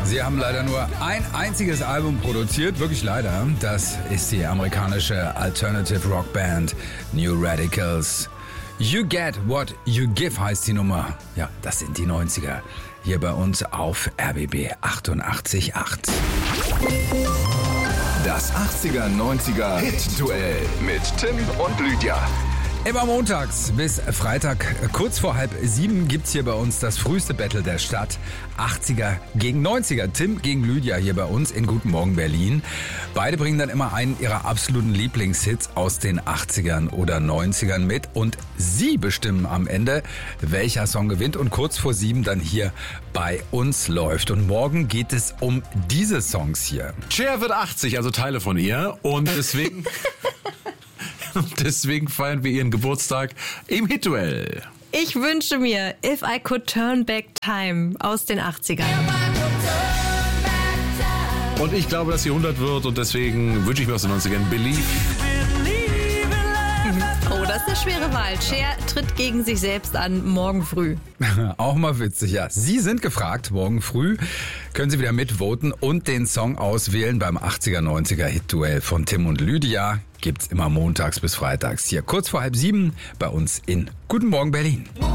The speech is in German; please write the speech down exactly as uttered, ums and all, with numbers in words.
Sie haben leider nur ein einziges Album produziert, wirklich leider. Das ist die amerikanische Alternative Rock Band New Radicals. You Get What You Give heißt die Nummer. Ja, das sind die neunziger. Hier bei uns auf R B B achtundachtzig Komma acht. Das achtziger, neunziger Hit-Duell mit Tim und Lydia. Immer montags bis Freitag, kurz vor halb sieben, gibt's hier bei uns das früheste Battle der Stadt. achtziger gegen neunziger. Tim gegen Lydia hier bei uns in Guten Morgen Berlin. Beide bringen dann immer einen ihrer absoluten Lieblingshits aus den achtzigern oder neunzigern mit. Und sie bestimmen am Ende, welcher Song gewinnt und kurz vor sieben dann hier bei uns läuft. Und morgen geht es um diese Songs hier. Cher wird achtzig, also Teile von ihr. Und deswegen... Deswegen feiern wir ihren Geburtstag im Hit-Duell. Ich wünsche mir If I Could Turn Back Time aus den achtzigern. Und ich glaube, dass sie hundert wird und deswegen wünsche ich mir aus den neunzigern Believe. Oh, das ist eine schwere Wahl. Cher tritt gegen sich selbst an morgen früh. Auch mal witzig, ja. Sie sind gefragt, morgen früh können Sie wieder mitvoten und den Song auswählen beim achtziger, neunziger Hit-Duell von Tim und Lydia. Gibt's immer montags bis freitags hier kurz vor halb sieben bei uns in Guten Morgen Berlin.